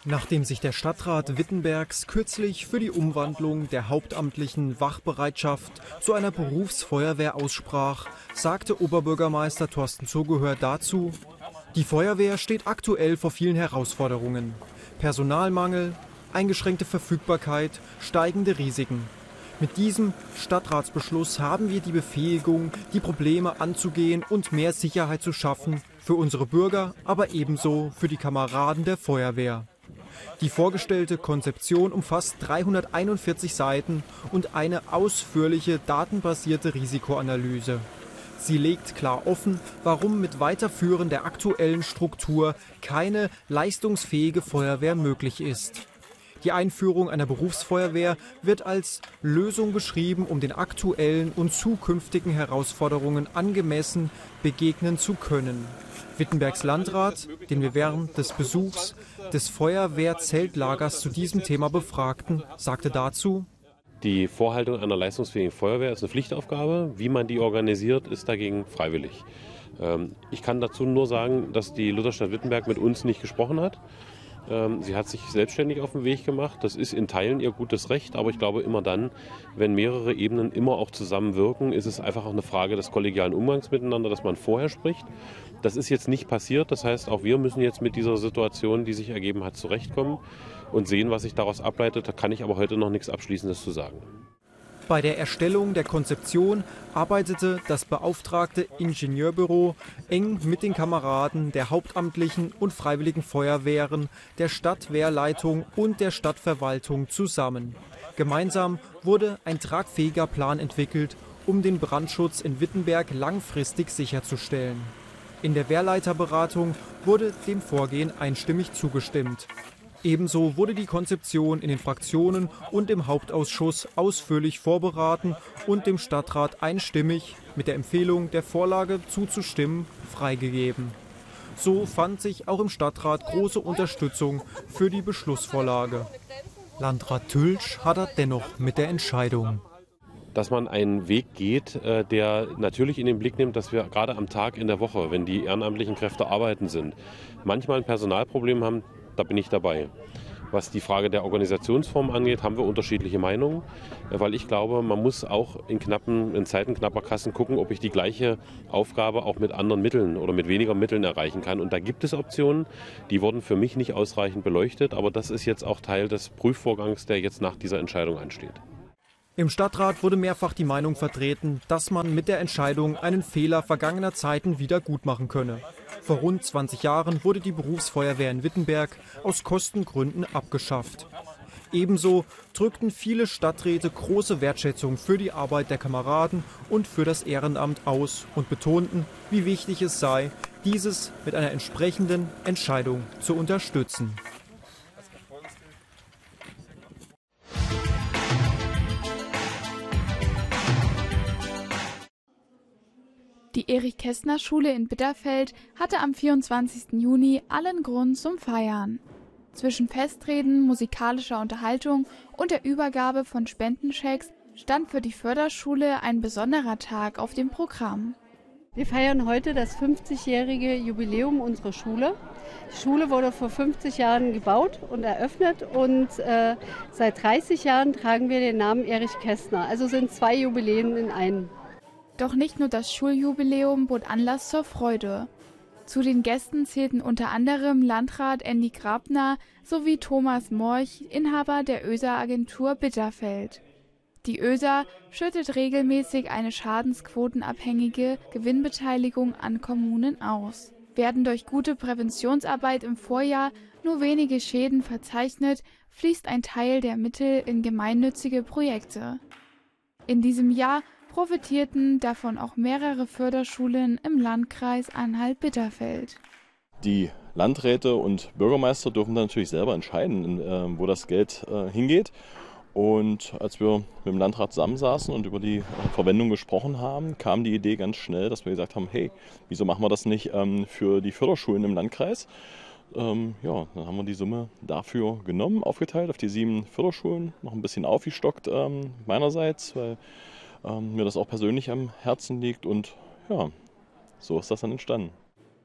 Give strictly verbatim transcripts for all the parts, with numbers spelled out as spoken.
Nachdem sich der Stadtrat Wittenbergs kürzlich für die Umwandlung der hauptamtlichen Wachbereitschaft zu einer Berufsfeuerwehr aussprach, sagte Oberbürgermeister Thorsten Zugehör dazu: Die Feuerwehr steht aktuell vor vielen Herausforderungen. Personalmangel, eingeschränkte Verfügbarkeit, steigende Risiken. Mit diesem Stadtratsbeschluss haben wir die Befähigung, die Probleme anzugehen und mehr Sicherheit zu schaffen für unsere Bürger, aber ebenso für die Kameraden der Feuerwehr. Die vorgestellte Konzeption umfasst dreihunderteinundvierzig Seiten und eine ausführliche datenbasierte Risikoanalyse. Sie legt klar offen, warum mit Weiterführen der aktuellen Struktur keine leistungsfähige Feuerwehr möglich ist. Die Einführung einer Berufsfeuerwehr wird als Lösung beschrieben, um den aktuellen und zukünftigen Herausforderungen angemessen begegnen zu können. Wittenbergs Landrat, den wir während des Besuchs des Feuerwehrzeltlagers zu diesem Thema befragten, sagte dazu: Die Vorhaltung einer leistungsfähigen Feuerwehr ist eine Pflichtaufgabe. Wie man die organisiert, ist dagegen freiwillig. Ich kann dazu nur sagen, dass die Lutherstadt Wittenberg mit uns nicht gesprochen hat. Sie hat sich selbstständig auf den Weg gemacht. Das ist in Teilen ihr gutes Recht, aber ich glaube immer dann, wenn mehrere Ebenen immer auch zusammenwirken, ist es einfach auch eine Frage des kollegialen Umgangs miteinander, dass man vorher spricht. Das ist jetzt nicht passiert. Das heißt, auch wir müssen jetzt mit dieser Situation, die sich ergeben hat, zurechtkommen und sehen, was sich daraus ableitet. Da kann ich aber heute noch nichts Abschließendes zu sagen. Bei der Erstellung der Konzeption arbeitete das beauftragte Ingenieurbüro eng mit den Kameraden der hauptamtlichen und freiwilligen Feuerwehren, der Stadtwehrleitung und der Stadtverwaltung zusammen. Gemeinsam wurde ein tragfähiger Plan entwickelt, um den Brandschutz in Wittenberg langfristig sicherzustellen. In der Wehrleiterberatung wurde dem Vorgehen einstimmig zugestimmt. Ebenso wurde die Konzeption in den Fraktionen und im Hauptausschuss ausführlich vorberaten und dem Stadtrat einstimmig mit der Empfehlung, der Vorlage zuzustimmen, freigegeben. So fand sich auch im Stadtrat große Unterstützung für die Beschlussvorlage. Landrat Tülsch hadert dennoch mit der Entscheidung. Dass man einen Weg geht, der natürlich in den Blick nimmt, dass wir gerade am Tag in der Woche, wenn die ehrenamtlichen Kräfte arbeiten sind, manchmal ein Personalproblem haben. Da bin ich dabei. Was die Frage der Organisationsform angeht, haben wir unterschiedliche Meinungen, weil ich glaube, man muss auch in, knappen, in Zeiten knapper Kassen gucken, ob ich die gleiche Aufgabe auch mit anderen Mitteln oder mit weniger Mitteln erreichen kann. Und da gibt es Optionen, die wurden für mich nicht ausreichend beleuchtet, aber das ist jetzt auch Teil des Prüfvorgangs, der jetzt nach dieser Entscheidung ansteht. Im Stadtrat wurde mehrfach die Meinung vertreten, dass man mit der Entscheidung einen Fehler vergangener Zeiten wieder gut machen könne. Vor rund zwanzig Jahren wurde die Berufsfeuerwehr in Wittenberg aus Kostengründen abgeschafft. Ebenso drückten viele Stadträte große Wertschätzung für die Arbeit der Kameraden und für das Ehrenamt aus und betonten, wie wichtig es sei, dieses mit einer entsprechenden Entscheidung zu unterstützen. Die Erich-Kästner-Schule in Bitterfeld hatte am vierundzwanzigsten Juni allen Grund zum Feiern. Zwischen Festreden, musikalischer Unterhaltung und der Übergabe von Spendenchecks stand für die Förderschule ein besonderer Tag auf dem Programm. Wir feiern heute das fünfzigjährige Jubiläum unserer Schule. Die Schule wurde vor fünfzig Jahren gebaut und eröffnet und äh, seit dreißig Jahren tragen wir den Namen Erich Kästner. Also sind zwei Jubiläen in einem. Doch nicht nur das Schuljubiläum bot Anlass zur Freude. Zu den Gästen zählten unter anderem Landrat Andy Grabner sowie Thomas Morch, Inhaber der Ö S A-Agentur Bitterfeld. Die Ö S A schüttet regelmäßig eine schadensquotenabhängige Gewinnbeteiligung an Kommunen aus. Werden durch gute Präventionsarbeit im Vorjahr nur wenige Schäden verzeichnet, fließt ein Teil der Mittel in gemeinnützige Projekte. In diesem Jahr profitierten davon auch mehrere Förderschulen im Landkreis Anhalt-Bitterfeld. Die Landräte und Bürgermeister dürfen dann natürlich selber entscheiden, wo das Geld hingeht. Und als wir mit dem Landrat zusammensaßen und über die Verwendung gesprochen haben, kam die Idee ganz schnell, dass wir gesagt haben, hey, wieso machen wir das nicht für die Förderschulen im Landkreis? Ähm, ja, dann haben wir die Summe dafür genommen, aufgeteilt auf die sieben Förderschulen, noch ein bisschen aufgestockt ähm, meinerseits, weil mir das auch persönlich am Herzen liegt und ja, so ist das dann entstanden.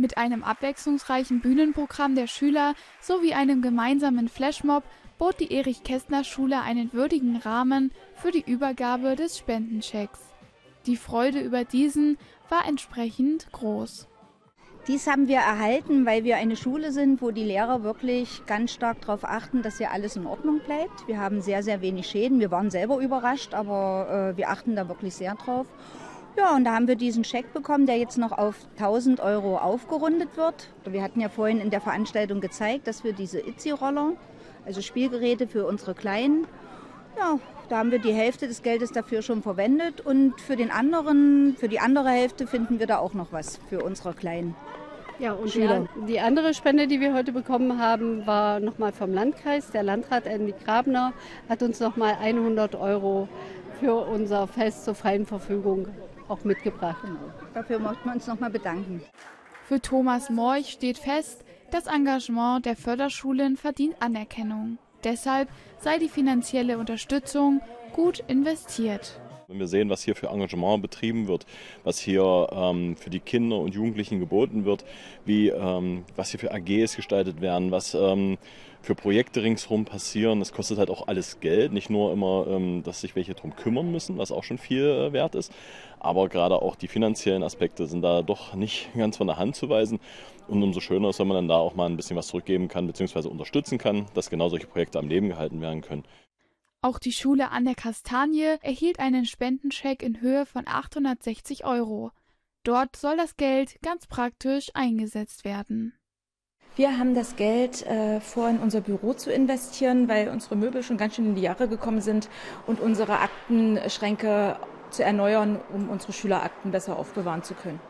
Mit einem abwechslungsreichen Bühnenprogramm der Schüler sowie einem gemeinsamen Flashmob bot die Erich-Kästner-Schule einen würdigen Rahmen für die Übergabe des Spendenchecks. Die Freude über diesen war entsprechend groß. Dies haben wir erhalten, weil wir eine Schule sind, wo die Lehrer wirklich ganz stark darauf achten, dass hier alles in Ordnung bleibt. Wir haben sehr, sehr wenig Schäden. Wir waren selber überrascht, aber äh, wir achten da wirklich sehr drauf. Ja, und da haben wir diesen Scheck bekommen, der jetzt noch auf tausend Euro aufgerundet wird. Wir hatten ja vorhin in der Veranstaltung gezeigt, dass wir diese Itzy-Roller, also Spielgeräte für unsere Kleinen, ja, da haben wir die Hälfte des Geldes dafür schon verwendet und für den anderen, für die andere Hälfte finden wir da auch noch was für unsere Kleinen. Ja, und die, die andere Spende, die wir heute bekommen haben, war nochmal vom Landkreis. Der Landrat Andy Grabner hat uns nochmal hundert Euro für unser Fest zur freien Verfügung auch mitgebracht. Genau. Dafür möchten wir uns nochmal bedanken. Für Thomas Morch steht fest, das Engagement der Förderschulen verdient Anerkennung. Deshalb sei die finanzielle Unterstützung gut investiert. Wenn wir sehen, was hier für Engagement betrieben wird, was hier ähm, für die Kinder und Jugendlichen geboten wird, wie, ähm, was hier für A Gs gestaltet werden, was ähm, für Projekte ringsherum passieren. Das kostet halt auch alles Geld, nicht nur immer, ähm, dass sich welche drum kümmern müssen, was auch schon viel äh, wert ist, aber gerade auch die finanziellen Aspekte sind da doch nicht ganz von der Hand zu weisen. Und umso schöner ist, wenn man dann da auch mal ein bisschen was zurückgeben kann bzw. unterstützen kann, dass genau solche Projekte am Leben gehalten werden können. Auch die Schule an der Kastanie erhielt einen Spendencheck in Höhe von achthundertsechzig Euro. Dort soll das Geld ganz praktisch eingesetzt werden. Wir haben das Geld äh, vor, in unser Büro zu investieren, weil unsere Möbel schon ganz schön in die Jahre gekommen sind und unsere Aktenschränke zu erneuern, um unsere Schülerakten besser aufbewahren zu können.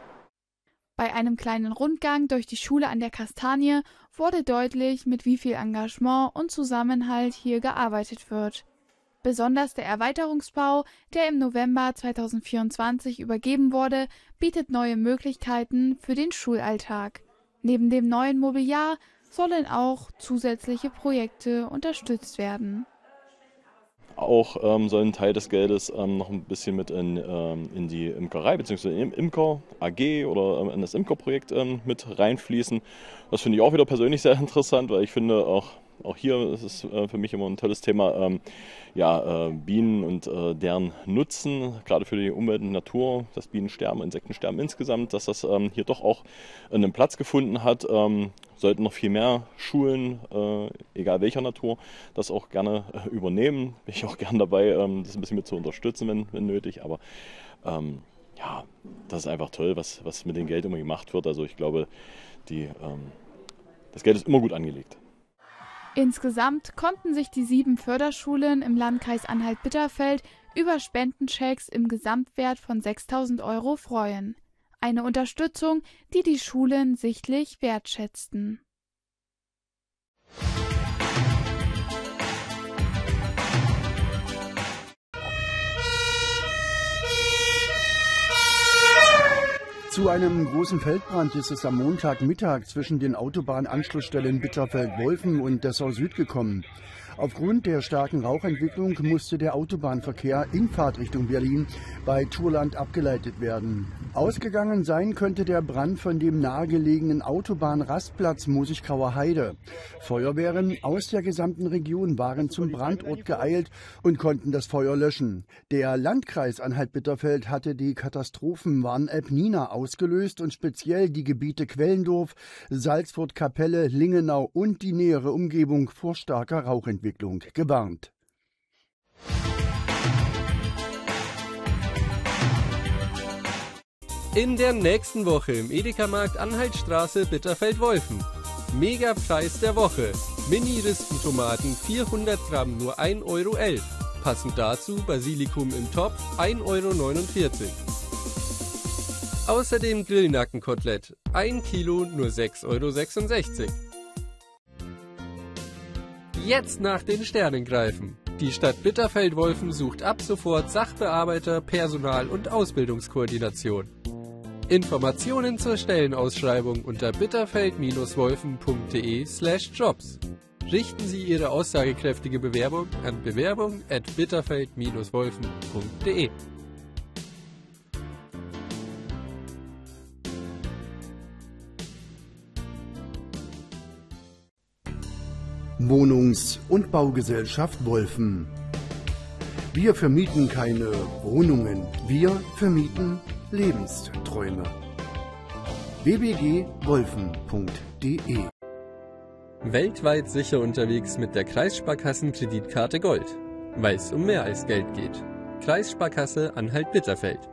Bei einem kleinen Rundgang durch die Schule an der Kastanie wurde deutlich, mit wie viel Engagement und Zusammenhalt hier gearbeitet wird. Besonders der Erweiterungsbau, der im November zweitausendvierundzwanzig übergeben wurde, bietet neue Möglichkeiten für den Schulalltag. Neben dem neuen Mobiliar sollen auch zusätzliche Projekte unterstützt werden. Auch ähm, soll ein Teil des Geldes ähm, noch ein bisschen mit in, ähm, in die Imkerei bzw. im Imker A G oder ähm, in das Imkerprojekt ähm, mit reinfließen. Das finde ich auch wieder persönlich sehr interessant, weil ich finde auch Auch hier ist es äh, für mich immer ein tolles Thema, ähm, ja, äh, Bienen und äh, deren Nutzen, gerade für die Umwelt und Natur, das Bienensterben, Insektensterben insgesamt, dass das ähm, hier doch auch einen Platz gefunden hat. Ähm, sollten noch viel mehr Schulen, äh, egal welcher Natur, das auch gerne äh, übernehmen. Bin ich auch gerne dabei, ähm, das ein bisschen mit zu unterstützen, wenn, wenn nötig. Aber ähm, ja, das ist einfach toll, was, was mit dem Geld immer gemacht wird. Also ich glaube, die, ähm, das Geld ist immer gut angelegt. Insgesamt konnten sich die sieben Förderschulen im Landkreis Anhalt-Bitterfeld über Spendenchecks im Gesamtwert von sechstausend Euro freuen. Eine Unterstützung, die die Schulen sichtlich wertschätzten. Zu einem großen Feldbrand ist es am Montagmittag zwischen den Autobahnanschlussstellen Bitterfeld-Wolfen und Dessau Süd gekommen. Aufgrund der starken Rauchentwicklung musste der Autobahnverkehr in Fahrtrichtung Berlin bei Turland abgeleitet werden. Ausgegangen sein könnte der Brand von dem nahegelegenen Autobahnrastplatz Mosigkauer Heide. Feuerwehren aus der gesamten Region waren zum Brandort geeilt und konnten das Feuer löschen. Der Landkreis Anhalt-Bitterfeld hatte die Katastrophenwarn-App Nina ausgelöst und speziell die Gebiete Quellendorf, Salzfurt, Kapelle, Lingenau und die nähere Umgebung vor starker Rauchentwicklung gewarnt. In der nächsten Woche im Edeka-Markt Anhaltstraße Bitterfeld-Wolfen. Mega-Preis der Woche. Mini-Rispentomaten vierhundert Gramm nur ein Euro elf. Passend dazu Basilikum im Topf ein Euro neunundvierzig. Außerdem Grillnackenkotelett ein Kilo nur sechs Euro sechsundsechzig. Jetzt nach den Sternen greifen. Die Stadt Bitterfeld-Wolfen sucht ab sofort Sachbearbeiter, Personal und Ausbildungskoordination. Informationen zur Stellenausschreibung unter bitterfeld-wolfen.de slash jobs. Richten Sie Ihre aussagekräftige Bewerbung an bewerbung at bitterfeld-wolfen.de. Wohnungs- und Baugesellschaft Wolfen. Wir vermieten keine Wohnungen, wir vermieten Lebensträume. w b g wolfen punkt d e Weltweit sicher unterwegs mit der Kreissparkassen-Kreditkarte Gold. Weil es um mehr als Geld geht. Kreissparkasse Anhalt-Bitterfeld.